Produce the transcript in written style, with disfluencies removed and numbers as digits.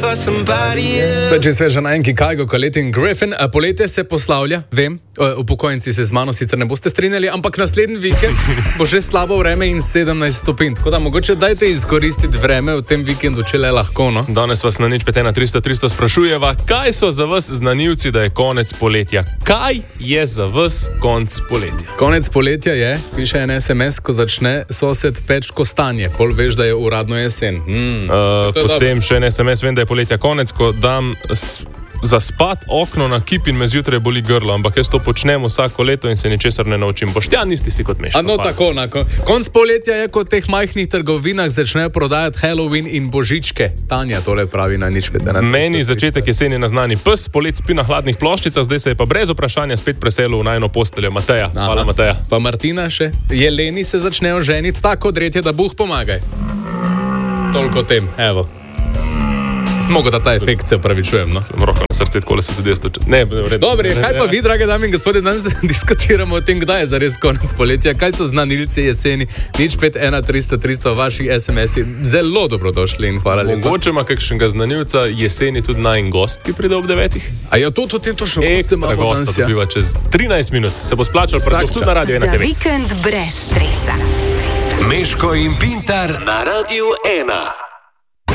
Če sveža na enki Kygo, Colette in Griffin, poletje se poslavlja, vem, upokojenci se z mano sicer ne boste strinjali, ampak naslednji vikend bo že slabo vreme in 17 stopinj. Tako da mogoče dajte izkoristiti vreme v tem vikendu, če le lahko, no? Danes vas na nič 51300 sprašujeva, kaj so za vas znanilci, da je konec poletja? Kaj je za vas konec poletja? Konec poletja je, piše en SMS, ko začne sosed peč kostanje, pol veš, da je uradno jesen. Potem še en SMS, vem, da je poletja konec, ko dam zaspat okno na kip in me zjutraj boli grlo, ampak jaz to počnem vsako leto in se ničesar ne naučim. Boštjan, nisi si kot Meško. No, tako, konc poletja je, ko v teh majhnih trgovinah začnejo prodajati Halloween in božičke. Tanja tole pravi na nič 51300. Meni začetek jeseni naznani pes, polet spi na hladnih ploščicah, zdaj se je pa brez vprašanja spet preselil v najno posteljo. Mateja. Hvala, Mateja. Pa Martina še. Jeleni se začnejo ženiti tako dretje, da Bog pomagaj. Toliko o tem, evo. Smogo, da ta efekt se opravičujem, no? Roko na srce, tako se tudi jaz to... Ne, vredno. Dobre, kaj pa vi, drage dame in gospodje, danes diskutiramo o tem, kdaj je zares konec poletja, kaj so znanilci jeseni, nič 51300 vaših SMS-i, zelo dobrodošli in hvala lepa. Mogoče ima kakšnega znanilca jeseni tudi najin gost, ki pride ob 9. A jo to tem to še ekstra gosta dobiva čez 13 minut, se bo splačal prav tudi na Radio 1 TV. Za vikend brez stresa. Meško in Pintar na Radio 1.